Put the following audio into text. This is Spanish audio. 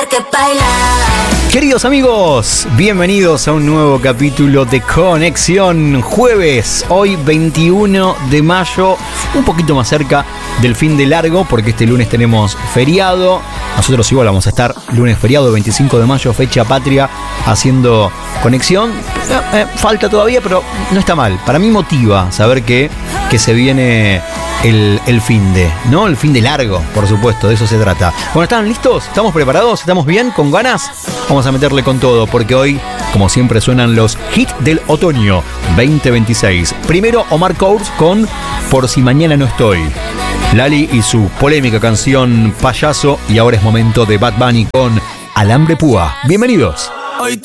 que bailar. Queridos amigos, bienvenidos a un nuevo capítulo de Conexión. Jueves, hoy 21 de mayo, un poquito más cerca del fin de largo, porque este lunes tenemos feriado. Nosotros igual vamos a estar lunes feriado, 25 de mayo, fecha patria, haciendo conexión. Falta todavía, pero no está mal. Para mí motiva saber que se viene el fin de, ¿no? El fin de largo, por supuesto, de eso se trata. Bueno, ¿están listos? ¿Estamos preparados? ¿Estamos bien? ¿Con ganas? Vamos a meterle con todo, porque hoy, como siempre, suenan los hits del otoño 2026. Primero, Omar Courtz con Por si mañana no estoy. Lali y su polémica canción Payaso. Y ahora es momento de Bad Bunny con Alambre Púa. Bienvenidos. Hoy